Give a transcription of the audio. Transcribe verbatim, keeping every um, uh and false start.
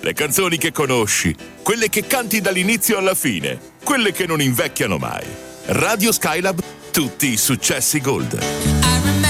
Le canzoni che conosci, quelle che canti dall'inizio alla fine, quelle che non invecchiano mai. Radio Skylab, tutti i successi Gold.